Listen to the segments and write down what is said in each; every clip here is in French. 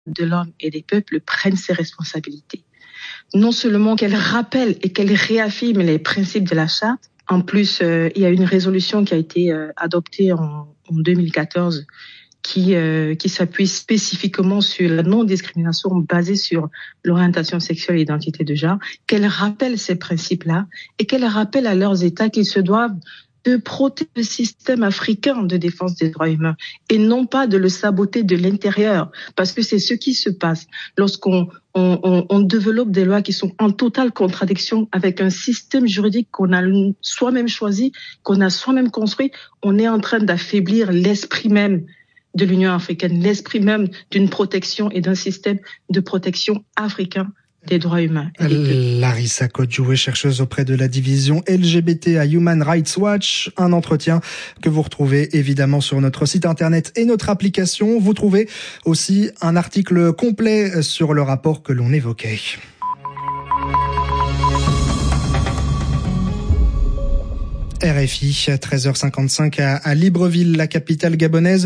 de l'homme et des peuples prenne ses responsabilités. Non seulement qu'elle rappelle et qu'elle réaffirme les principes de la charte, en plus, il y a une résolution qui a été adoptée en 2014 qui s'appuie spécifiquement sur la non-discrimination basée sur l'orientation sexuelle et l'identité de genre, qu'elle rappelle ces principes-là et qu'elle rappelle à leurs États qu'ils se doivent de protéger le système africain de défense des droits humains et non pas de le saboter de l'intérieur, parce que c'est ce qui se passe lorsqu'on développe des lois qui sont en totale contradiction avec un système juridique qu'on a soi-même choisi, qu'on a soi-même construit. On est en train d'affaiblir l'esprit même de l'Union africaine, l'esprit même d'une protection et d'un système de protection africain des droits humains. Larissa Kodjoué, chercheuse auprès de la division LGBT à Human Rights Watch. Un entretien que vous retrouvez évidemment sur notre site internet et notre application. Vous trouvez aussi un article complet sur le rapport que l'on évoquait. RFI, 13h55 à Libreville, la capitale gabonaise,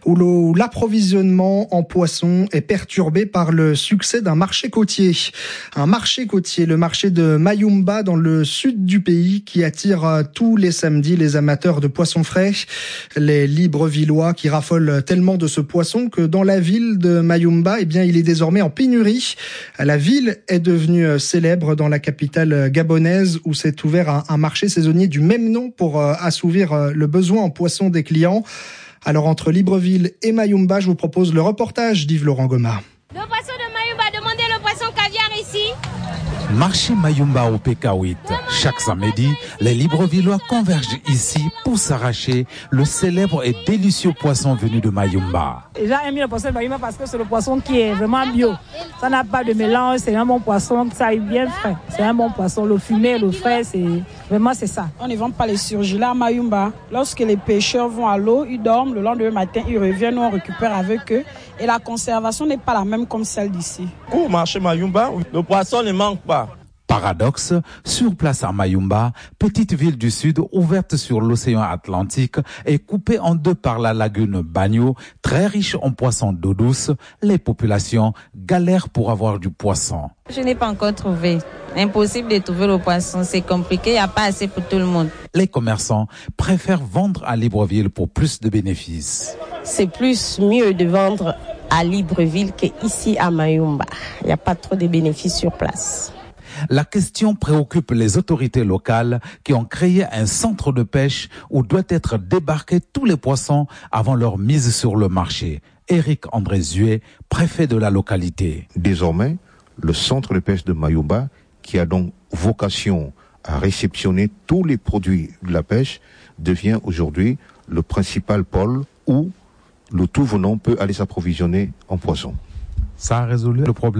où l'approvisionnement en poissons est perturbé par le succès d'un marché côtier. Un marché côtier, le marché de Mayumba dans le sud du pays, qui attire tous les samedis les amateurs de poissons frais. Les Librevillois qui raffolent tellement de ce poisson que dans la ville de Mayumba, il est désormais en pénurie. La ville est devenue célèbre dans la capitale gabonaise, où s'est ouvert un marché saisonnier du même nom pour assouvir le besoin en poissons des clients. Alors entre Libreville et Mayumba, je vous propose le reportage d'Yves Laurent Goma. Le poisson de Mayumba, demandez le poisson caviar ici. Marché Mayumba au PK8. Chaque samedi, les Librevillois convergent ici pour s'arracher le célèbre et délicieux poisson venu de Mayumba. Les gens aiment le poisson de Mayumba parce que c'est le poisson qui est vraiment bio. Ça n'a pas de mélange, c'est un bon poisson, ça est bien frais. C'est un bon poisson, le fumé, le frais, c'est ça. On ne vend pas les surgelés à Mayumba. Lorsque les pêcheurs vont à l'eau, ils dorment, le lendemain matin, ils reviennent, on récupère avec eux. Et la conservation n'est pas la même comme celle d'ici. Au marché Mayumba, le poisson ne manque pas. Paradoxe, sur place à Mayumba, petite ville du sud ouverte sur l'océan Atlantique et coupée en deux par la lagune Bagno, très riche en poissons d'eau douce, les populations galèrent pour avoir du poisson. Je n'ai pas encore trouvé. Impossible de trouver le poisson, c'est compliqué, il n'y a pas assez pour tout le monde. Les commerçants préfèrent vendre à Libreville pour plus de bénéfices. C'est mieux de vendre à Libreville qu'ici à Mayumba. Il n'y a pas trop de bénéfices sur place. La question préoccupe les autorités locales qui ont créé un centre de pêche où doivent être débarqués tous les poissons avant leur mise sur le marché. Éric André Zué, préfet de la localité. Désormais, le centre de pêche de Mayumba, qui a donc vocation à réceptionner tous les produits de la pêche, devient aujourd'hui le principal pôle où le tout venant peut aller s'approvisionner en poissons. Ça a résolu le problème ?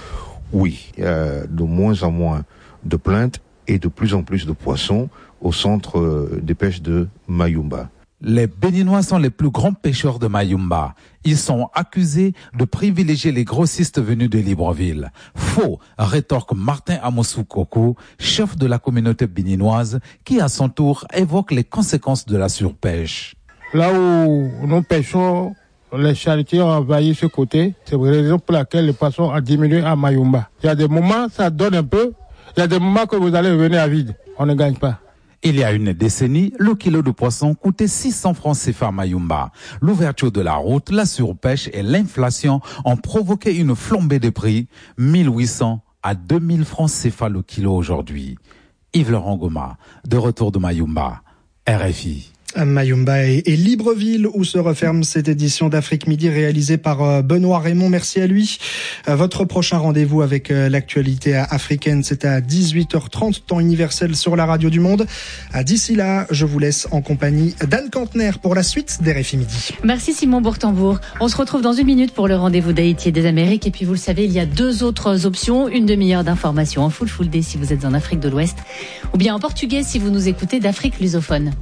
Oui, il y a de moins en moins de plaintes et de plus en plus de poissons au centre de pêche de Mayumba. Les Béninois sont les plus grands pêcheurs de Mayumba. Ils sont accusés de privilégier les grossistes venus de Libreville. Faux, rétorque Martin Amosou Koko, chef de la communauté béninoise, qui à son tour évoque les conséquences de la surpêche. Là où nous pêchons, les charretiers ont envahi ce côté. C'est la raison pour laquelle les poissons ont diminué à Mayumba. Il y a des moments, ça donne un peu. Il y a des moments que vous allez revenir à vide. On ne gagne pas. Il y a une décennie, le kilo de poisson coûtait 600 francs CFA à Mayumba. L'ouverture de la route, la surpêche et l'inflation ont provoqué une flambée de prix, 1800 à 2000 francs CFA le kilo aujourd'hui. Yves Laurent Goma, de retour de Mayumba, RFI. Mayumba et Libreville, où se referme cette édition d'Afrique Midi réalisée par Benoît Raymond. Merci à lui. Votre prochain rendez-vous avec l'actualité africaine, c'est à 18h30, temps universel sur la radio du Monde. D'ici là, je vous laisse en compagnie d'Anne Kantner pour la suite d'RFI Midi. Merci Simon Bourtambourg. On se retrouve dans une minute pour le rendez-vous d'Haïti et des Amériques. Et puis vous le savez, il y a deux autres options. Une demi-heure d'information en full day si vous êtes en Afrique de l'Ouest, ou bien en portugais si vous nous écoutez d'Afrique lusophone.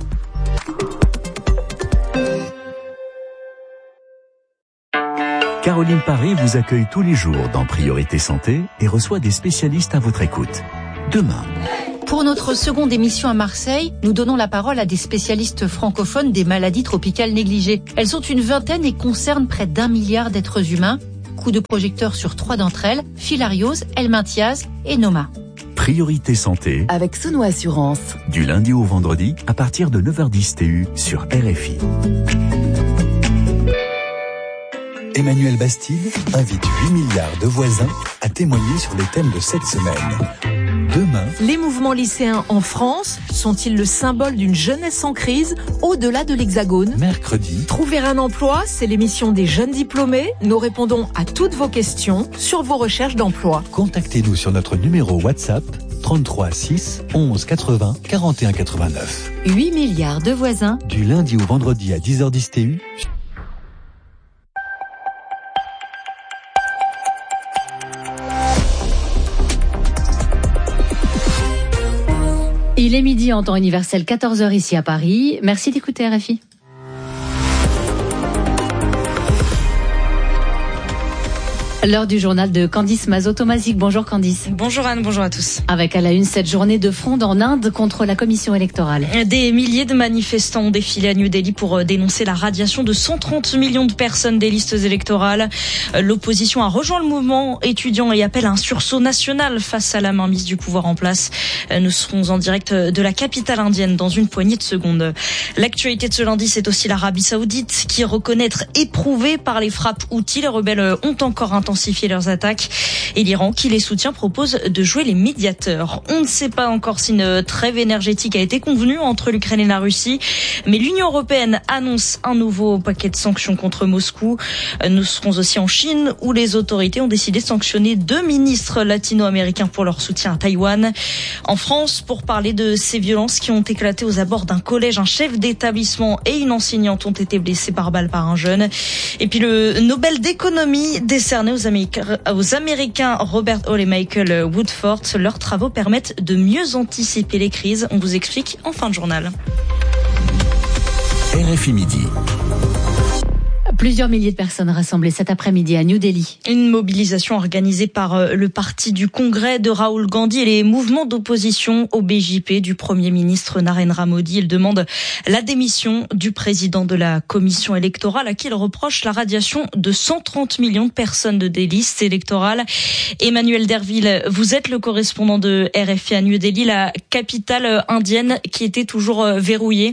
Caroline Paré vous accueille tous les jours dans Priorité Santé et reçoit des spécialistes à votre écoute. Demain. Pour notre seconde émission à Marseille, nous donnons la parole à des spécialistes francophones des maladies tropicales négligées. Elles sont une vingtaine et concernent près d'1 milliard d'êtres humains. coup de projecteur sur 3 d'entre elles, Filarios, Helminthias et Noma. Priorité santé avec Sono Assurance. Du lundi au vendredi à partir de 9h10 TU sur RFI. Emmanuel Bastide invite 8 milliards de voisins à témoigner sur les thèmes de cette semaine. Demain, les mouvements lycéens en France sont-ils le symbole d'une jeunesse en crise au-delà de l'Hexagone ? Mercredi, Trouver un emploi, c'est l'émission des jeunes diplômés. Nous répondons à toutes vos questions sur vos recherches d'emploi. Contactez-nous sur notre numéro WhatsApp 33 6 11 80 41 89. 8 milliards de voisins. Du lundi au vendredi à 10h10 TU. Il est midi en temps universel, 14h ici à Paris. Merci d'écouter RFI. L'heure du journal de Candice Mazotomazik. Bonjour Candice. Bonjour Anne, bonjour à tous. Avec à la une cette journée de fronde en Inde contre la commission électorale. Des milliers de manifestants ont défilé à New Delhi pour dénoncer la radiation de 130 millions de personnes des listes électorales. L'opposition a rejoint le mouvement étudiant et appelle à un sursaut national face à la mainmise du pouvoir en place. Nous serons en direct de la capitale indienne dans une poignée de secondes. L'actualité de ce lundi, c'est aussi l'Arabie Saoudite qui reconnaît être éprouvée par les frappes Houthis. Les rebelles ont encore intensifier leurs attaques et l'Iran qui les soutient propose de jouer les médiateurs. On ne sait pas encore si une trêve énergétique a été convenue entre l'Ukraine et la Russie, mais l'Union européenne annonce un nouveau paquet de sanctions contre Moscou. Nous serons aussi en Chine où les autorités ont décidé de sanctionner 2 ministres latino-américains pour leur soutien à Taïwan. En France, pour parler de ces violences qui ont éclaté aux abords d'un collège, un chef d'établissement et une enseignante ont été blessés par balle par un jeune. Et puis le Nobel d'économie décerné aux Américains Robert Hall et Michael Woodford. Leurs travaux permettent de mieux anticiper les crises. On vous explique en fin de journal. RFI Midi. Plusieurs milliers de personnes rassemblées cet après-midi à New Delhi. Une mobilisation organisée par le parti du Congrès de Rahul Gandhi et les mouvements d'opposition au BJP du Premier ministre Narendra Modi. Il demande la démission du président de la commission électorale à qui il reproche la radiation de 130 millions de personnes des listes électorales. Emmanuel Derville, vous êtes le correspondant de RFI à New Delhi, la capitale indienne qui était toujours verrouillée.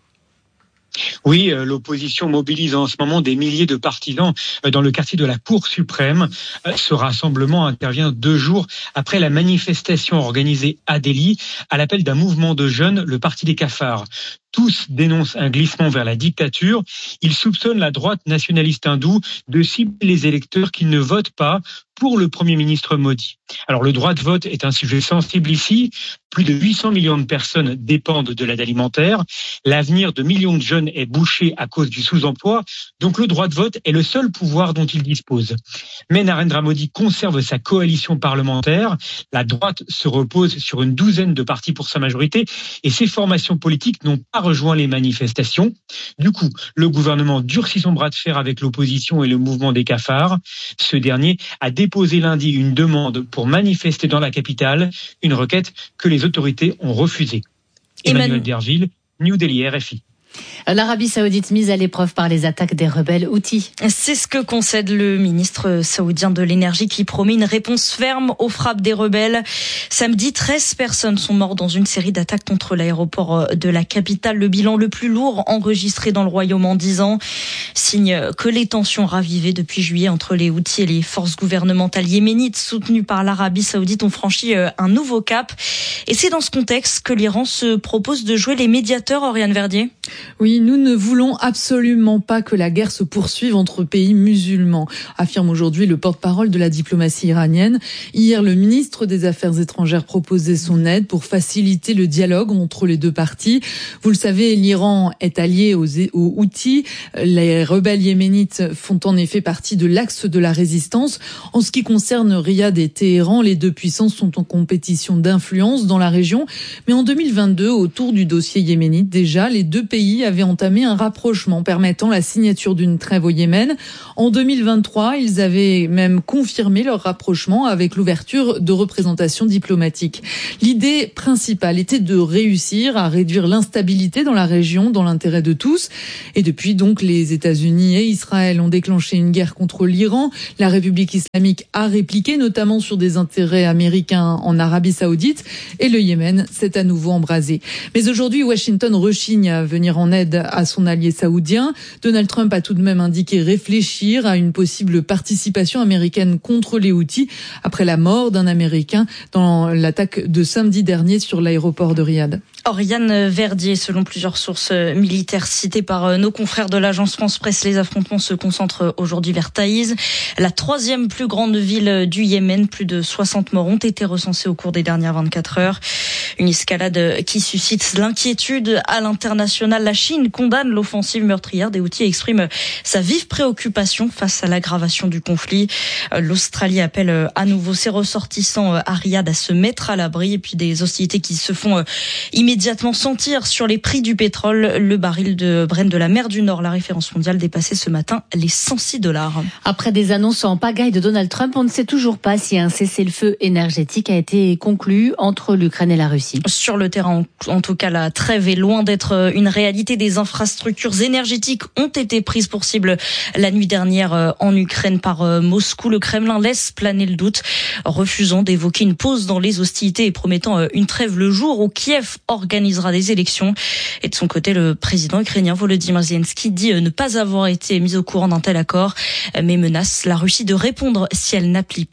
Oui, l'opposition mobilise en ce moment des milliers de partisans dans le quartier de la Cour suprême. Ce rassemblement intervient 2 jours après la manifestation organisée à Delhi à l'appel d'un mouvement de jeunes, le Parti des cafards. Tous dénoncent un glissement vers la dictature. Ils soupçonnent la droite nationaliste hindoue de cibler les électeurs qui ne votent pas pour le Premier ministre Modi. Alors le droit de vote est un sujet sensible ici. Plus de 800 millions de personnes dépendent de l'aide alimentaire. L'avenir de millions de jeunes est bouché à cause du sous-emploi. Donc le droit de vote est le seul pouvoir dont il dispose. Mais Narendra Modi conserve sa coalition parlementaire. La droite se repose sur une douzaine de partis pour sa majorité et ces formations politiques n'ont pas rejoint les manifestations. Du coup, le gouvernement durcit son bras de fer avec l'opposition et le mouvement des cafards. Ce dernier a déposé lundi une demande pour manifester dans la capitale, une requête que les autorités ont refusée. Emmanuel Derville, New Delhi, RFI. L'Arabie Saoudite mise à l'épreuve par les attaques des rebelles Houthis. C'est ce que concède le ministre saoudien de l'énergie qui promet une réponse ferme aux frappes des rebelles. Samedi, 13 personnes sont mortes dans une série d'attaques contre l'aéroport de la capitale, le bilan le plus lourd enregistré dans le royaume en 10 ans. Signe que les tensions ravivées depuis juillet entre les Houthis et les forces gouvernementales yéménites soutenues par l'Arabie Saoudite ont franchi un nouveau cap. Et c'est dans ce contexte que l'Iran se propose de jouer les médiateurs, Oriane Verdier. Oui, nous ne voulons absolument pas que la guerre se poursuive entre pays musulmans, affirme aujourd'hui le porte-parole de la diplomatie iranienne. Hier, le ministre des Affaires étrangères proposait son aide pour faciliter le dialogue entre les deux parties. Vous le savez, l'Iran est allié aux Houthis. Les rebelles yéménites font en effet partie de l'axe de la résistance. En ce qui concerne Riyad et Téhéran, les deux puissances sont en compétition d'influence dans la région. Mais en 2022, autour du dossier yéménite, déjà, les deux pays pays avaient entamé un rapprochement permettant la signature d'une trêve au Yémen. En 2023, ils avaient même confirmé leur rapprochement avec l'ouverture de représentations diplomatiques. L'idée principale était de réussir à réduire l'instabilité dans la région dans l'intérêt de tous. Et depuis donc, les États-Unis et Israël ont déclenché une guerre contre l'Iran. La République islamique a répliqué, notamment sur des intérêts américains en Arabie Saoudite. Et le Yémen s'est à nouveau embrasé. Mais aujourd'hui, Washington rechigne à venir en aide à son allié saoudien. Donald Trump a tout de même indiqué réfléchir à une possible participation américaine contre les Houthis après la mort d'un Américain dans l'attaque de samedi dernier sur l'aéroport de Riyad. Oriane Verdier, selon plusieurs sources militaires citées par nos confrères de l'agence France-Presse, les affrontements se concentrent aujourd'hui vers Taïz, la 3e plus grande ville du Yémen. Plus de 60 morts ont été recensés au cours des dernières 24 heures. Une escalade qui suscite l'inquiétude à l'international. La Chine condamne l'offensive meurtrière des Houthis et exprime sa vive préoccupation face à l'aggravation du conflit. L'Australie appelle à nouveau ses ressortissants à Riyad à se mettre à l'abri, et puis des hostilités qui se font immédiatement sentir sur les prix du pétrole. Le baril de Brent de la mer du Nord, la référence mondiale, dépassait ce matin les $106. Après des annonces en pagaille de Donald Trump, on ne sait toujours pas si un cessez-le-feu énergétique a été conclu entre l'Ukraine et la Russie. Sur le terrain, en tout cas, la trêve est loin d'être une réalité. Des infrastructures énergétiques ont été prises pour cible la nuit dernière en Ukraine par Moscou. Le Kremlin laisse planer le doute, refusant d'évoquer une pause dans les hostilités et promettant une trêve le jour où Kiev organisera des élections. Et de son côté, le président ukrainien Volodymyr Zelensky dit ne pas avoir été mis au courant d'un tel accord, mais menace la Russie de répondre si elle n'applique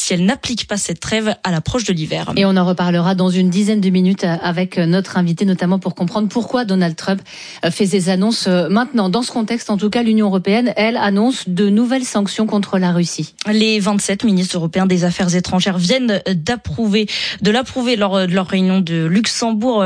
pas cette trêve à l'approche de l'hiver. Et on en reparlera dans une dizaine de minutes avec notre invité, notamment pour comprendre pourquoi Donald Trump fait ses annonces maintenant. Dans ce contexte, en tout cas, l'Union européenne, elle, annonce de nouvelles sanctions contre la Russie. Les 27 ministres européens des Affaires étrangères viennent de l'approuver lors de leur réunion de Luxembourg,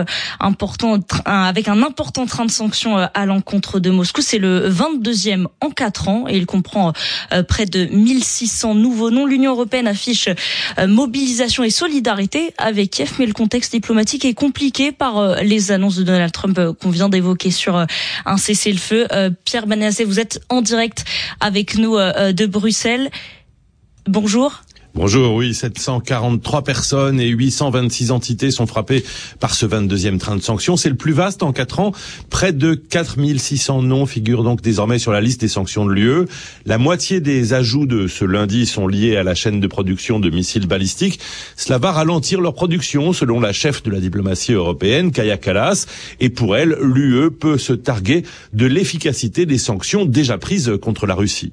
avec un important train de sanctions à l'encontre de Moscou. C'est le 22e en 4 ans et il comprend près de 1600 nouveaux noms. L'Union européenne affiche mobilisation et solidarité avec Kiev, mais le contexte diplomatique est compliqué par les annonces de Donald Trump qu'on vient d'évoquer sur un cessez-le-feu. Pierre Banazé, vous êtes en direct avec nous de Bruxelles. Bonjour. Bonjour, oui, 743 personnes et 826 entités sont frappées par ce 22e train de sanctions. C'est le plus vaste en 4 ans. Près de 4600 noms figurent donc désormais sur la liste des sanctions de l'UE. La moitié des ajouts de ce lundi sont liés à la chaîne de production de missiles balistiques. Cela va ralentir leur production, selon la chef de la diplomatie européenne, Kaja Kallas. Et pour elle, l'UE peut se targuer de l'efficacité des sanctions déjà prises contre la Russie.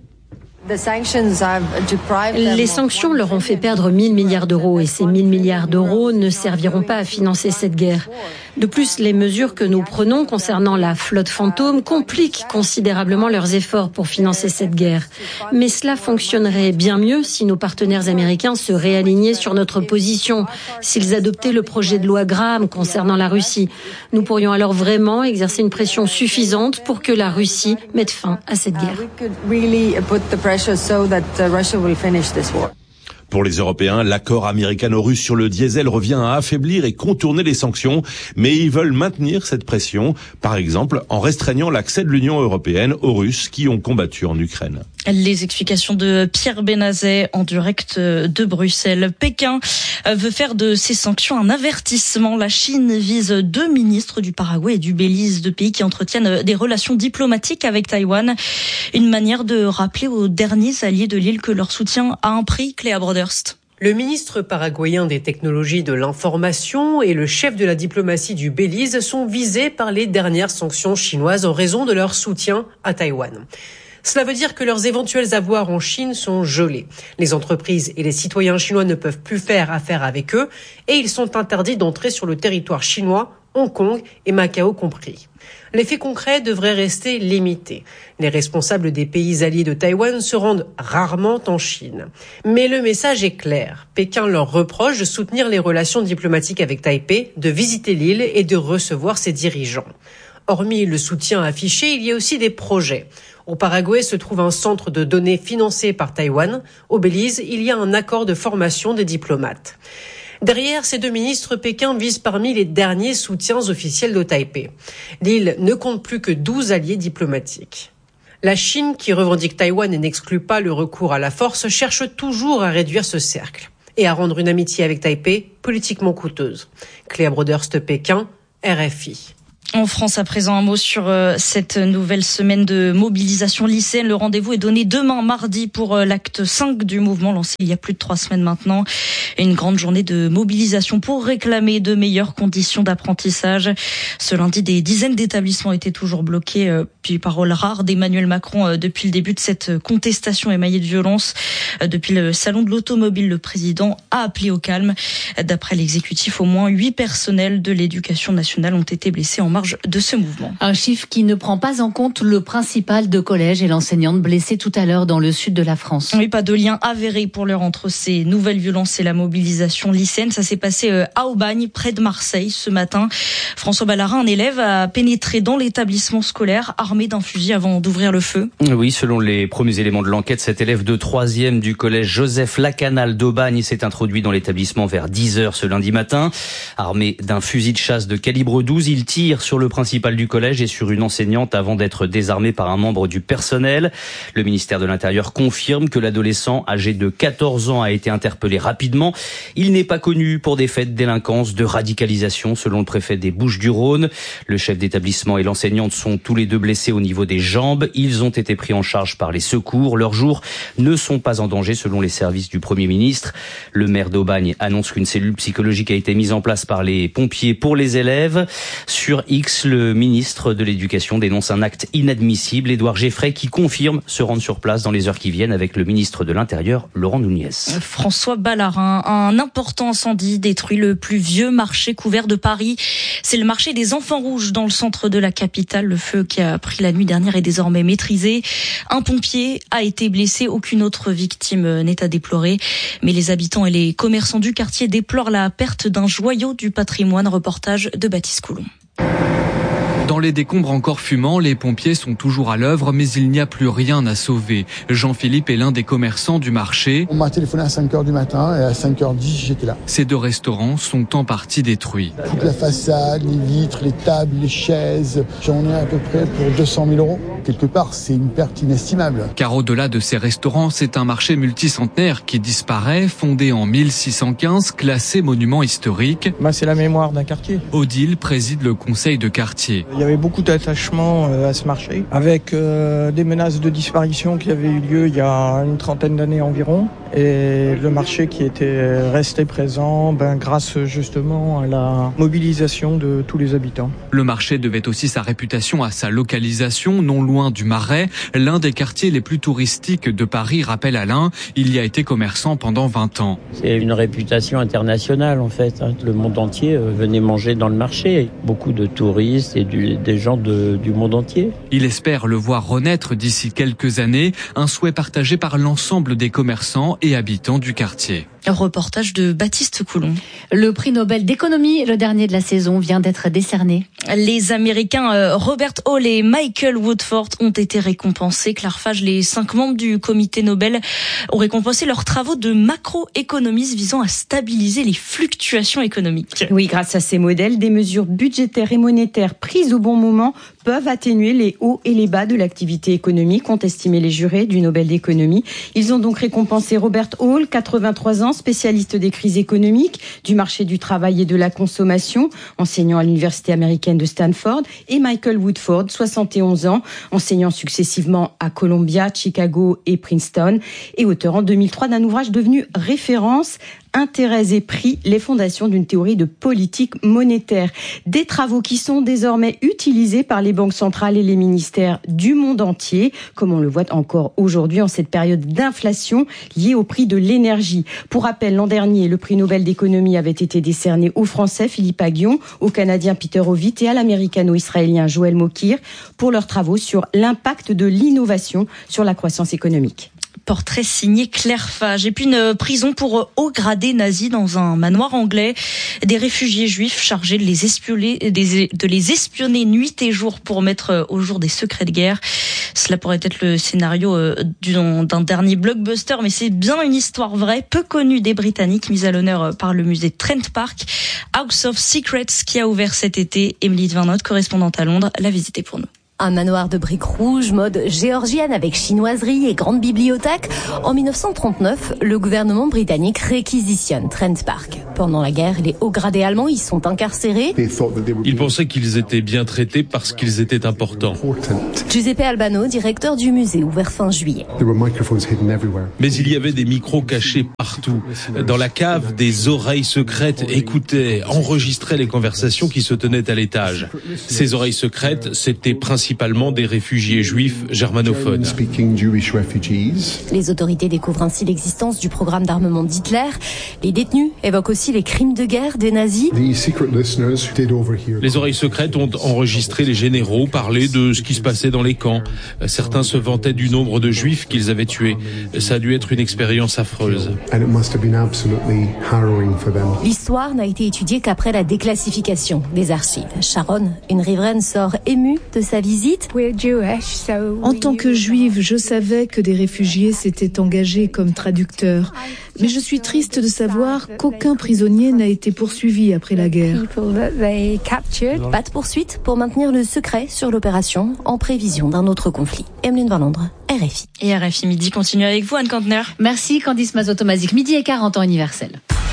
Les sanctions leur ont fait perdre 1 000 milliards d'euros et ces 1 000 milliards d'euros ne serviront pas à financer cette guerre. De plus, les mesures que nous prenons concernant la flotte fantôme compliquent considérablement leurs efforts pour financer cette guerre. Mais cela fonctionnerait bien mieux si nos partenaires américains se réalignaient sur notre position, s'ils adoptaient le projet de loi Graham concernant la Russie. Nous pourrions alors vraiment exercer une pression suffisante pour que la Russie mette fin à cette guerre. Pour les Européens, l'accord américano-russe sur le diesel revient à affaiblir et contourner les sanctions, mais ils veulent maintenir cette pression, par exemple en restreignant l'accès de l'Union européenne aux Russes qui ont combattu en Ukraine. Les explications de Pierre Benazet en direct de Bruxelles. Pékin veut faire de ces sanctions un avertissement. La Chine vise 2 ministres du Paraguay et du Belize, 2 pays qui entretiennent des relations diplomatiques avec Taïwan. Une manière de rappeler aux derniers alliés de l'île que leur soutien a un prix. Cléa Broderst. Le ministre paraguayen des technologies de l'information et le chef de la diplomatie du Belize sont visés par les dernières sanctions chinoises en raison de leur soutien à Taïwan. Cela veut dire que leurs éventuels avoirs en Chine sont gelés. Les entreprises et les citoyens chinois ne peuvent plus faire affaire avec eux et ils sont interdits d'entrer sur le territoire chinois, Hong Kong et Macao compris. L'effet concret devrait rester limité. Les responsables des pays alliés de Taïwan se rendent rarement en Chine. Mais le message est clair. Pékin leur reproche de soutenir les relations diplomatiques avec Taipei, de visiter l'île et de recevoir ses dirigeants. Hormis le soutien affiché, il y a aussi des projets. Au Paraguay se trouve un centre de données financé par Taïwan. Au Belize, il y a un accord de formation des diplomates. Derrière ces deux ministres, Pékin vise parmi les derniers soutiens officiels de Taipei. L'île ne compte plus que 12 alliés diplomatiques. La Chine, qui revendique Taïwan et n'exclut pas le recours à la force, cherche toujours à réduire ce cercle et à rendre une amitié avec Taipei politiquement coûteuse. Claire Broderst, Pékin, RFI. En France, à présent, un mot sur cette nouvelle semaine de mobilisation lycéenne. Le rendez-vous est donné demain, mardi, pour l'acte 5 du mouvement lancé il y a plus de 3 semaines maintenant. Une grande journée de mobilisation pour réclamer de meilleures conditions d'apprentissage. Ce lundi, des dizaines d'établissements étaient toujours bloqués. Puis, parole rare d'Emmanuel Macron depuis le début de cette contestation émaillée de violence. Depuis le salon de l'automobile, le président a appelé au calme. D'après l'exécutif, au moins 8 personnels de l'éducation nationale ont été blessés en marge de ce mouvement. Un chiffre qui ne prend pas en compte le principal de collège et l'enseignante blessée tout à l'heure dans le sud de la France. Oui, pas de lien avéré pour l'heure entre ces nouvelles violences et la mobilisation lycéenne. Ça s'est passé à Aubagne, près de Marseille, ce matin. François Ballarin, un élève, a pénétré dans l'établissement scolaire armé d'un fusil avant d'ouvrir le feu. Oui, selon les premiers éléments de l'enquête, cet élève de 3e du collège Joseph Lacanal d'Aubagne s'est introduit dans l'établissement vers 10h ce lundi matin. Armé d'un fusil de chasse de calibre 12, il tire sur le principal du collège et sur une enseignante avant d'être désarmé par un membre du personnel. Le ministère de l'Intérieur confirme que l'adolescent âgé de 14 ans a été interpellé rapidement. Il n'est pas connu pour des faits de délinquance, de radicalisation, selon le préfet des Bouches-du-Rhône. Le chef d'établissement et l'enseignante sont tous les deux blessés au niveau des jambes. Ils ont été pris en charge par les secours. Leurs jours ne sont pas en danger, selon les services du Premier ministre. Le maire d'Aubagne annonce qu'une cellule psychologique a été mise en place par les pompiers pour les élèves. Sur X, le ministre de l'Éducation dénonce un acte inadmissible. Édouard Geffray qui confirme se rendre sur place dans les heures qui viennent avec le ministre de l'Intérieur, Laurent Nunez. François Ballarin, un important incendie détruit le plus vieux marché couvert de Paris. C'est le marché des Enfants Rouges dans le centre de la capitale. Le feu qui a pris la nuit dernière est désormais maîtrisé. Un pompier a été blessé. Aucune autre victime n'est à déplorer. Mais les habitants et les commerçants du quartier déplorent la perte d'un joyau du patrimoine. Reportage de Baptiste Coulon. Dans les décombres encore fumants, les pompiers sont toujours à l'œuvre, mais il n'y a plus rien à sauver. Jean-Philippe est l'un des commerçants du marché. On m'a téléphoné à 5h du matin et à 5h10, j'étais là. Ces deux restaurants sont en partie détruits. Toute la façade, les vitres, les tables, les chaises, j'en ai à peu près pour 200 000 €. Quelque part, c'est une perte inestimable. Car au-delà de ces restaurants, c'est un marché multicentenaire qui disparaît, fondé en 1615, classé monument historique. C'est la mémoire d'un quartier. Odile préside le conseil de quartier. Il y avait beaucoup d'attachement à ce marché, avec des menaces de disparition qui avaient eu lieu il y a une 30aine d'années environ, et le marché qui était resté présent grâce justement à la mobilisation de tous les habitants. Le marché devait aussi sa réputation à sa localisation, non loin du Marais, l'un des quartiers les plus touristiques de Paris, rappelle Alain. Il y a été commerçant pendant 20 ans. C'est une réputation internationale en fait. Le monde entier venait manger dans le marché. Beaucoup de touristes et des gens du monde entier. Il espère le voir renaître d'ici quelques années, un souhait partagé par l'ensemble des commerçants et habitants du quartier. Reportage de Baptiste Coulon. Le prix Nobel d'économie, le dernier de la saison, vient d'être décerné. Les Américains Robert Hall et Michael Woodford ont été récompensés. Claire Fage, les 5 membres du comité Nobel ont récompensé leurs travaux de macroéconomistes visant à stabiliser les fluctuations économiques. Oui, grâce à ces modèles, des mesures budgétaires et monétaires prises au bon moment peuvent atténuer les hauts et les bas de l'activité économique, ont estimé les jurés du Nobel d'économie. Ils ont donc récompensé Robert Hall, 83 ans, spécialiste des crises économiques, du marché du travail et de la consommation, enseignant à l'université américaine de Stanford, et Michael Woodford, 71 ans, enseignant successivement à Columbia, Chicago et Princeton, et auteur en 2003 d'un ouvrage devenu référence, Intérêts et prix, les fondations d'une théorie de politique monétaire. Des travaux qui sont désormais utilisés par les banques centrales et les ministères du monde entier, comme on le voit encore aujourd'hui en cette période d'inflation liée au prix de l'énergie. Pour rappel, l'an dernier, le prix Nobel d'économie avait été décerné aux Français Philippe Aghion, au Canadien Peter Howitt et à l'américano-israélien Joël Mokyr pour leurs travaux sur l'impact de l'innovation sur la croissance économique. Portrait signé Claire Fage. Et puis une prison pour haut gradé nazi dans un manoir anglais. Des réfugiés juifs chargés de les espionner nuit et jour pour mettre au jour des secrets de guerre. Cela pourrait être le scénario d'un dernier blockbuster, mais c'est bien une histoire vraie, peu connue des Britanniques, mise à l'honneur par le musée Trent Park. House of Secrets, qui a ouvert cet été. Émilie Devernotte, correspondante à Londres, l'a visité pour nous. Un manoir de briques rouges, mode géorgienne avec chinoiserie et grande bibliothèque. En 1939, le gouvernement britannique réquisitionne Trent Park. Pendant la guerre, les hauts gradés allemands y sont incarcérés. Ils pensaient qu'ils étaient bien traités parce qu'ils étaient importants. Giuseppe Albano, directeur du musée, ouvert fin juillet. Mais il y avait des micros cachés partout. Dans la cave, des oreilles secrètes écoutaient, enregistraient les conversations qui se tenaient à l'étage. Ces oreilles secrètes, c'était principalement des réfugiés juifs germanophones. Les autorités découvrent ainsi l'existence du programme d'armement d'Hitler. Les détenus évoquent aussi les crimes de guerre des nazis. Les oreilles secrètes ont enregistré les généraux parler de ce qui se passait dans les camps. Certains se vantaient du nombre de juifs qu'ils avaient tués. Ça a dû être une expérience affreuse. L'histoire n'a été étudiée qu'après la déclassification des archives. Sharon, une riveraine, sort émue de sa visite. En tant que juive, je savais que des réfugiés s'étaient engagés comme traducteurs. Mais je suis triste de savoir qu'aucun prisonnier n'a été poursuivi après la guerre. Pas de poursuite pour maintenir le secret sur l'opération en prévision d'un autre conflit. Emeline Van Londres, RFI. Et RFI Midi continue avec vous, Anne Kantner. Merci Candice Mazotomazik. Midi et 40 ans universel.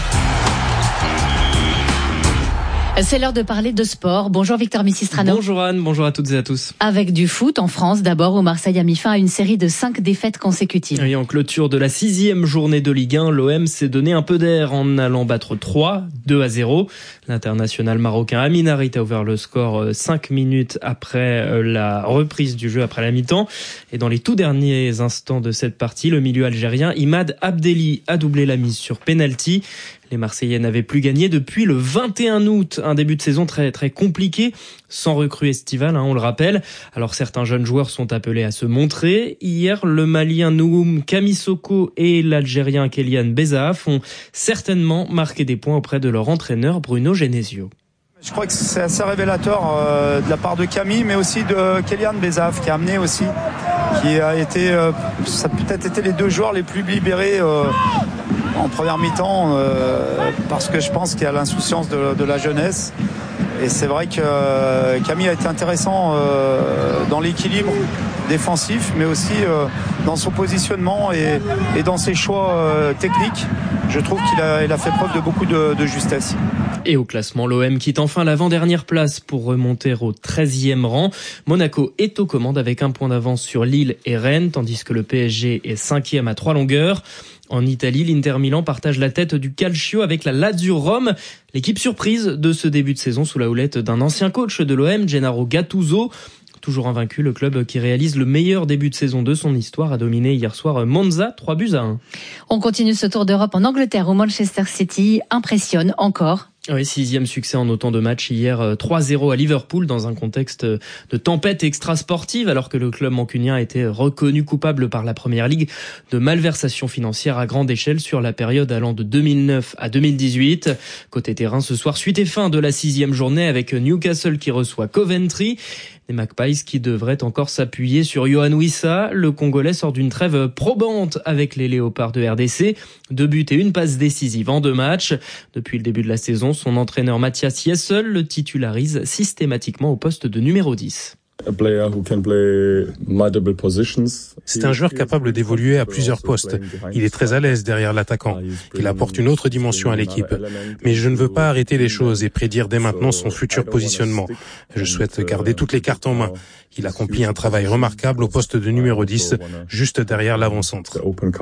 C'est l'heure de parler de sport. Bonjour Victor Missistrano. Bonjour Anne, bonjour à toutes et à tous. Avec du foot en France d'abord, où Marseille a mis fin à une série de 5 défaites consécutives. Et en clôture de la 6e journée de Ligue 1, l'OM s'est donné un peu d'air en allant battre 2-0. L'international marocain Amin Harit a ouvert le score 5 minutes après la reprise du jeu, après la mi-temps. Et dans les tout derniers instants de cette partie, le milieu algérien Imad Abdelli a doublé la mise sur penalty. Les Marseillais n'avaient plus gagné depuis le 21 août, un début de saison très très compliqué, sans recrue estivale, on le rappelle. Alors certains jeunes joueurs sont appelés à se montrer. Hier, le Malien Nouhoum Kamisoko et l'Algérien Kélian Bezaaf ont certainement marqué des points auprès de leur entraîneur Bruno Genesio. Je crois que c'est assez révélateur de la part de Camille, mais aussi de Kélian Bezaaf qui a amené aussi, qui a été, ça a peut-être été les deux joueurs les plus libérés en première mi-temps, parce que je pense qu'il y a l'insouciance de la jeunesse. Et c'est vrai que Camille a été intéressant dans l'équilibre défensif, mais aussi dans son positionnement et dans ses choix techniques. Je trouve qu'il a fait preuve de beaucoup de justesse. Et au classement, l'OM quitte enfin l'avant-dernière place pour remonter au 13e rang. Monaco est aux commandes avec un point d'avance sur Lille et Rennes, tandis que le PSG est 5e à 3 longueurs. En Italie, l'Inter Milan partage la tête du Calcio avec la Lazio Rome, l'équipe surprise de ce début de saison sous la houlette d'un ancien coach de l'OM, Gennaro Gattuso. Toujours invaincu, le club qui réalise le meilleur début de saison de son histoire a dominé hier soir Monza 3-1. On continue ce tour d'Europe en Angleterre où Manchester City impressionne encore. Oui, 6e succès en autant de matchs hier, 3-0 à Liverpool dans un contexte de tempête extra-sportive, alors que le club mancunien a été reconnu coupable par la Première Ligue de malversation financière à grande échelle sur la période allant de 2009 à 2018. Côté terrain, ce soir, suite et fin de la 6e journée avec Newcastle qui reçoit Coventry. Les Magpies qui devraient encore s'appuyer sur Yohan Wissa. Le Congolais sort d'une trêve probante avec les Léopards de RDC. 2 buts et une passe décisive en 2 matchs. Depuis le début de la saison, son entraîneur Mathias Jessel le titularise systématiquement au poste de numéro 10. C'est un joueur capable d'évoluer à plusieurs postes. Il est très à l'aise derrière l'attaquant. Il apporte une autre dimension à l'équipe. Mais je ne veux pas arrêter les choses et prédire dès maintenant son futur positionnement. Je souhaite garder toutes les cartes en main. Il accomplit un travail remarquable au poste de numéro 10, juste derrière l'avant-centre.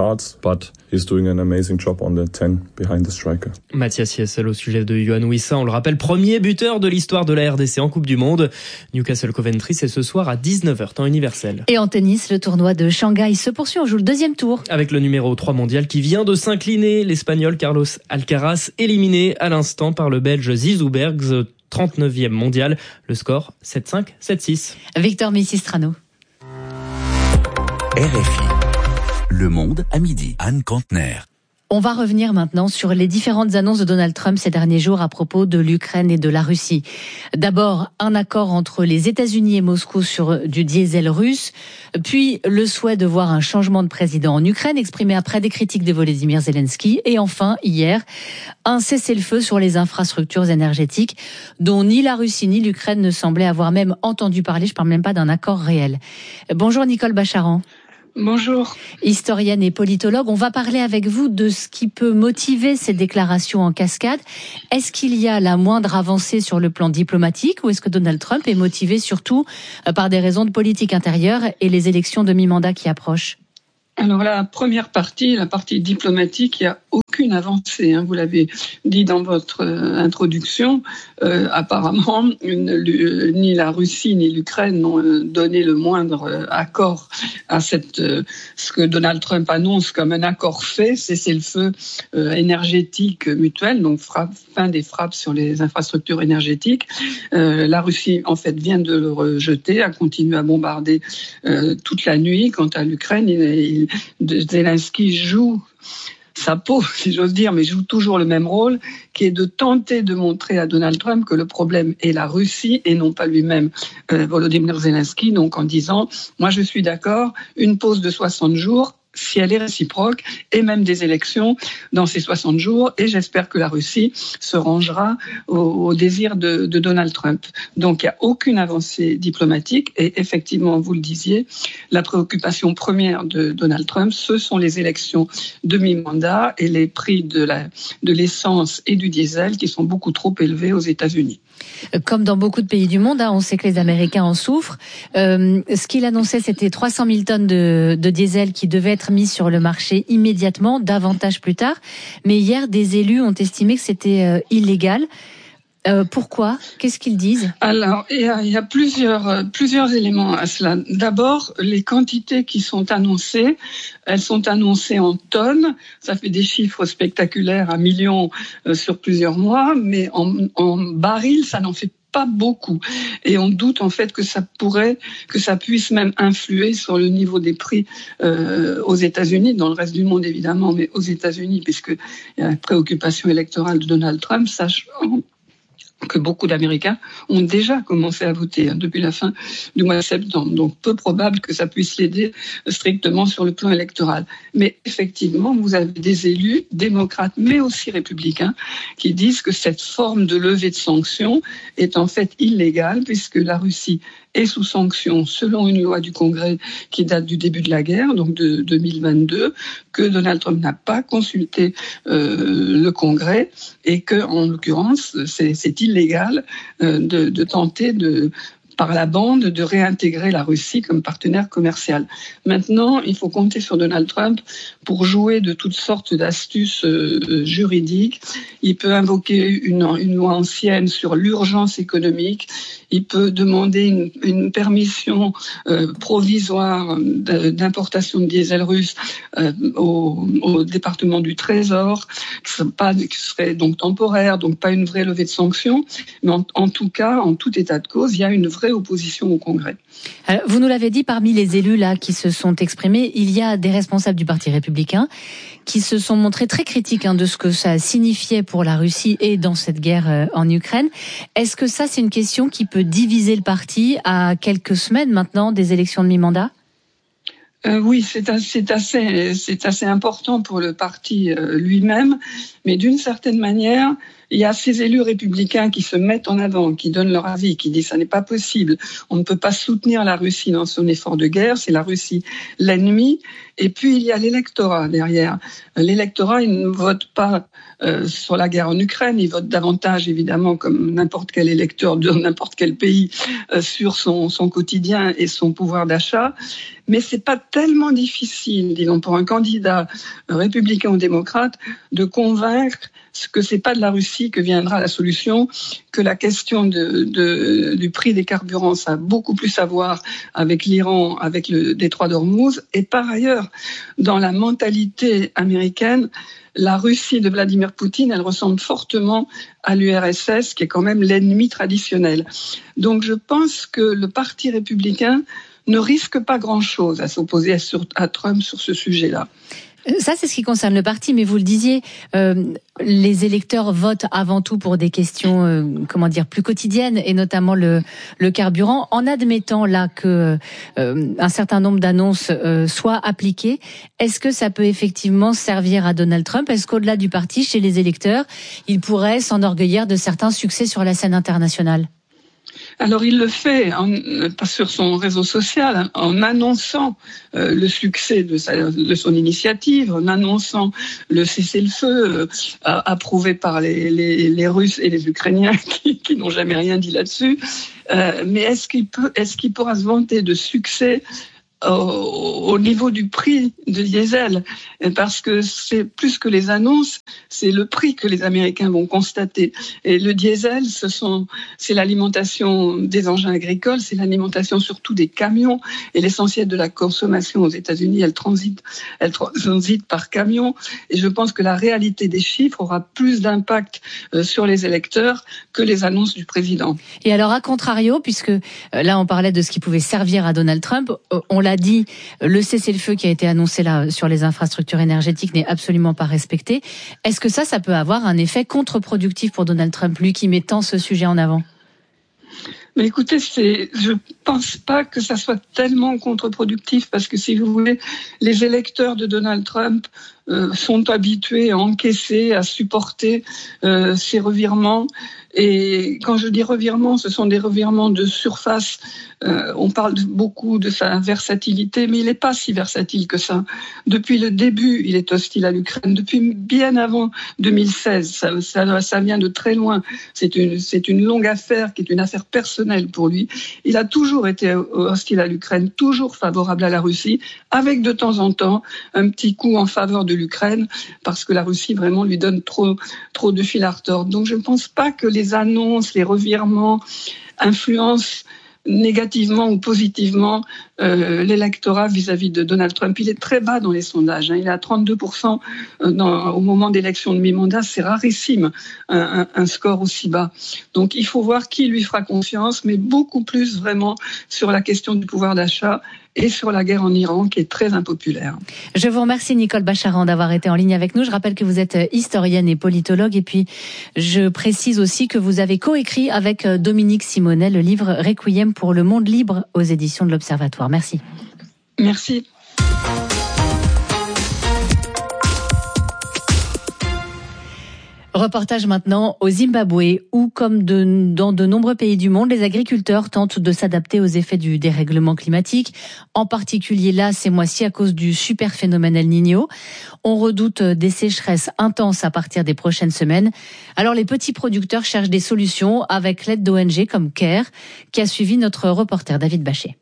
Mathias Jessel au sujet de Yohan Wissa, on le rappelle, premier buteur de l'histoire de la RDC en Coupe du Monde. Newcastle Coventry, c'est ce soir à 19h, temps universel. Et en tennis, le tournoi de Shanghai se poursuit, on joue le 2e tour. Avec le numéro 3 mondial qui vient de s'incliner, l'Espagnol Carlos Alcaraz, éliminé à l'instant par le Belge Zizou Bergs, 39e mondial. Le score 7-5, 7-6. Victor Missistrano. RFI. Le Monde à midi. Anne Kantner. On va revenir maintenant sur les différentes annonces de Donald Trump ces derniers jours à propos de l'Ukraine et de la Russie. D'abord, un accord entre les États-Unis et Moscou sur du diesel russe, puis le souhait de voir un changement de président en Ukraine exprimé après des critiques de Volodymyr Zelensky, et enfin, hier, un cessez-le-feu sur les infrastructures énergétiques dont ni la Russie ni l'Ukraine ne semblaient avoir même entendu parler. Je ne parle même pas d'un accord réel. Bonjour Nicole Bacharan. Bonjour. Historienne et politologue, on va parler avec vous de ce qui peut motiver ces déclarations en cascade. Est-ce qu'il y a la moindre avancée sur le plan diplomatique ou est-ce que Donald Trump est motivé surtout par des raisons de politique intérieure et les élections de mi-mandat qui approchent ? Alors la première partie, la partie diplomatique, il n'y a aucune avancée. Vous l'avez dit dans votre introduction. Apparemment, ni la Russie ni l'Ukraine n'ont donné le moindre accord à ce que Donald Trump annonce comme un accord fait, cessez-le-feu énergétique mutuel, donc fin des frappes sur les infrastructures énergétiques. La Russie, en fait, vient de le rejeter, a continué à bombarder toute la nuit. Quant à l'Ukraine, Zelensky joue sa peau, si j'ose dire, mais joue toujours le même rôle, qui est de tenter de montrer à Donald Trump que le problème est la Russie et non pas lui-même, Volodymyr Zelensky, donc en disant « Moi, je suis d'accord, une pause de 60 jours, si elle est réciproque, et même des élections dans ces 60 jours, et j'espère que la Russie se rangera au désir de Donald Trump. » Donc il n'y a aucune avancée diplomatique, et effectivement, vous le disiez, la préoccupation première de Donald Trump, ce sont les élections de mi-mandat et les prix de l'essence et du diesel qui sont beaucoup trop élevés aux États-Unis. Comme dans beaucoup de pays du monde, on sait que les Américains en souffrent. Ce qu'il annonçait, c'était 300 000 tonnes de diesel qui devaient être mises sur le marché immédiatement, davantage plus tard. Mais hier, des élus ont estimé que c'était illégal. Pourquoi ? Qu'est-ce qu'ils disent ? Alors, il y a plusieurs éléments à cela. D'abord, les quantités qui sont annoncées, elles sont annoncées en tonnes. Ça fait des chiffres spectaculaires à millions sur plusieurs mois, mais en barils, ça n'en fait pas beaucoup. Et on doute en fait que ça puisse même influer sur le niveau des prix aux États-Unis, dans le reste du monde évidemment, mais aux États-Unis, puisqu'il y a la préoccupation électorale de Donald Trump, sachant que beaucoup d'Américains ont déjà commencé à voter depuis la fin du mois de septembre. Donc, peu probable que ça puisse l'aider strictement sur le plan électoral. Mais effectivement, vous avez des élus démocrates, mais aussi républicains, qui disent que cette forme de levée de sanctions est en fait illégale, puisque la Russie est sous sanction selon une loi du Congrès qui date du début de la guerre, donc de 2022, que Donald Trump n'a pas consulté le Congrès et que, en l'occurrence, c'est illégal de tenter par la bande de réintégrer la Russie comme partenaire commercial. Maintenant, il faut compter sur Donald Trump pour jouer de toutes sortes d'astuces juridiques. Il peut invoquer une loi ancienne sur l'urgence économique. Il peut demander une permission provisoire d'importation de diesel russe au département du Trésor, qui serait donc temporaire, donc pas une vraie levée de sanctions. Mais en tout cas, en tout état de cause, il y a une vraie opposition au Congrès. Alors, vous nous l'avez dit, parmi les élus là qui se sont exprimés, il y a des responsables du Parti républicain qui se sont montrés très critiques de ce que ça signifiait pour la Russie et dans cette guerre en Ukraine. Est-ce que ça, c'est une question qui peut diviser le parti à quelques semaines maintenant des élections de mi-mandat ? Oui, c'est assez important pour le parti lui-même, mais d'une certaine manière, il y a ces élus républicains qui se mettent en avant, qui donnent leur avis, qui disent ça n'est pas possible, on ne peut pas soutenir la Russie dans son effort de guerre, c'est la Russie l'ennemi. Et puis il y a l'électorat derrière. L'électorat, il ne vote pas sur la guerre en Ukraine, il vote davantage évidemment comme n'importe quel électeur de n'importe quel pays sur son quotidien et son pouvoir d'achat. Mais c'est pas tellement difficile, disons, pour un candidat républicain ou démocrate de convaincre que c'est pas de la Russie que viendra la solution, que la question du prix des carburants, ça a beaucoup plus à voir avec l'Iran, avec le détroit d'Ormuz. Et par ailleurs, dans la mentalité américaine, la Russie de Vladimir Poutine, elle ressemble fortement à l'URSS, qui est quand même l'ennemi traditionnel. Donc je pense que le Parti républicain ne risque pas grand-chose à s'opposer à Trump sur ce sujet-là. Ça, c'est ce qui concerne le parti, mais vous le disiez, les électeurs votent avant tout pour des questions, plus quotidiennes, et notamment le carburant. En admettant là que un certain nombre d'annonces soient appliquées, est-ce que ça peut effectivement servir à Donald Trump ? Est-ce qu'au-delà du parti, chez les électeurs, il pourrait s'enorgueillir de certains succès sur la scène internationale ? Alors il le fait sur son réseau social en annonçant le succès de son initiative, en annonçant le cessez-le-feu approuvé par les Russes et les Ukrainiens qui n'ont jamais rien dit là-dessus. Mais est-ce qu'il pourra se vanter de succès au niveau du prix de diesel, parce que c'est plus que les annonces, c'est le prix que les Américains vont constater. Et le diesel, c'est l'alimentation des engins agricoles, c'est l'alimentation surtout des camions, et l'essentiel de la consommation aux États-Unis, elle transite par camion. Et je pense que la réalité des chiffres aura plus d'impact sur les électeurs que les annonces du président. Et alors, à contrario, puisque là on parlait de ce qui pouvait servir à Donald Trump, on l'a dit, le cessez-le-feu qui a été annoncé là sur les infrastructures énergétiques n'est absolument pas respecté. Est-ce que ça peut avoir un effet contre-productif pour Donald Trump, lui qui met tant ce sujet en avant ? Mais écoutez, je pense pas que ça soit tellement contre-productif, parce que si vous voulez, les électeurs de Donald Trump sont habitués à encaisser, à supporter ces revirements. Et quand je dis revirements, ce sont des revirements de surface. On parle beaucoup de sa versatilité, mais il n'est pas si versatile que ça. Depuis le début, il est hostile à l'Ukraine. Depuis bien avant 2016, ça vient de très loin. C'est une longue affaire qui est une affaire personnelle pour lui. Il a toujours été hostile à l'Ukraine, toujours favorable à la Russie, avec de temps en temps un petit coup en faveur de l'Ukraine, parce que la Russie vraiment lui donne trop de fil à retordre. Donc je ne pense pas que les annonces, les revirements influencent négativement ou positivement l'électorat vis-à-vis de Donald Trump. Il est très bas dans les sondages. Il est à 32% au moment d'élection de mi-mandat. C'est rarissime, un score aussi bas. Donc il faut voir qui lui fera confiance, mais beaucoup plus vraiment sur la question du pouvoir d'achat et sur la guerre en Iran, qui est très impopulaire. Je vous remercie, Nicole Bacharan, d'avoir été en ligne avec nous. Je rappelle que vous êtes historienne et politologue. Et puis, je précise aussi que vous avez coécrit avec Dominique Simonet le livre Requiem pour le monde libre aux éditions de l'Observatoire. Merci. Merci. Reportage maintenant au Zimbabwe, où, comme dans de nombreux pays du monde, les agriculteurs tentent de s'adapter aux effets du dérèglement climatique, en particulier là, ces mois-ci, à cause du super phénomène El Niño. On redoute des sécheresses intenses à partir des prochaines semaines. Alors les petits producteurs cherchent des solutions avec l'aide d'ONG comme CARE, qui a suivi notre reporter David Bachet.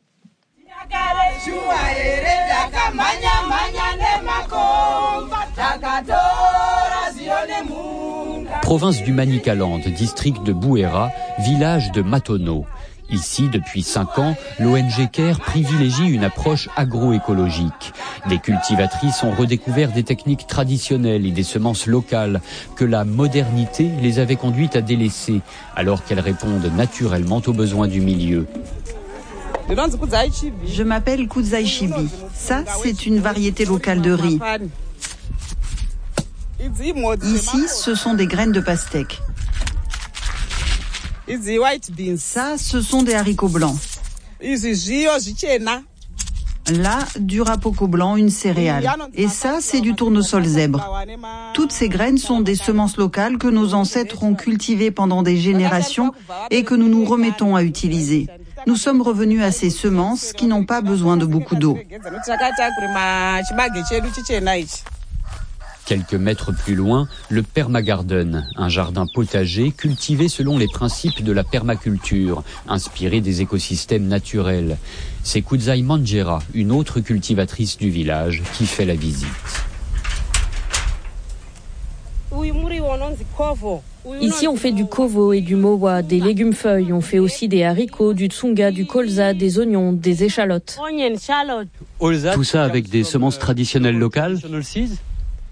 Province du Manicaland, district de Bouera, village de Matono. Ici, depuis 5 ans, l'ONG CARE privilégie une approche agroécologique. Les cultivatrices ont redécouvert des techniques traditionnelles et des semences locales que la modernité les avait conduites à délaisser, alors qu'elles répondent naturellement aux besoins du milieu. Je m'appelle Kudzai Chibi. Ça, c'est une variété locale de riz. Ici, ce sont des graines de pastèque. Ça, ce sont des haricots blancs. Là, du rapoco blanc, une céréale. Et ça, c'est du tournesol zèbre. Toutes ces graines sont des semences locales que nos ancêtres ont cultivées pendant des générations et que nous nous remettons à utiliser. Nous sommes revenus à ces semences qui n'ont pas besoin de beaucoup d'eau. Quelques mètres plus loin, le permagarden, un jardin potager cultivé selon les principes de la permaculture, inspiré des écosystèmes naturels. C'est Kudzai Manjera, une autre cultivatrice du village, qui fait la visite. Ici, on fait du kovo et du mowa, des légumes feuilles. On fait aussi des haricots, du tsunga, du colza, des oignons, des échalotes. Tout ça avec des semences traditionnelles locales ?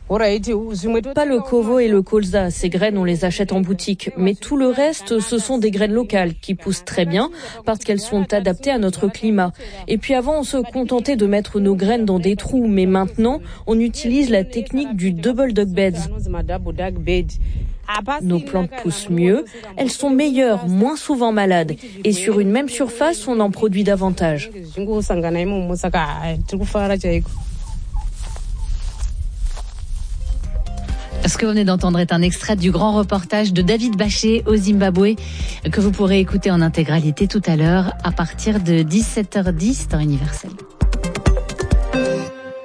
Pas le kovo et le colza, ces graines on les achète en boutique, mais tout le reste ce sont des graines locales qui poussent très bien parce qu'elles sont adaptées à notre climat. Et puis avant on se contentait de mettre nos graines dans des trous, mais maintenant on utilise la technique du double dug beds. Nos plantes poussent mieux, elles sont meilleures, moins souvent malades, et sur une même surface on en produit davantage. Ce que vous venez d'entendre est un extrait du grand reportage de David Bachet au Zimbabwe que vous pourrez écouter en intégralité tout à l'heure à partir de 17h10 temps universel.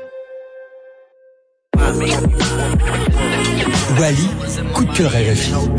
Wally, coup de cœur RFI.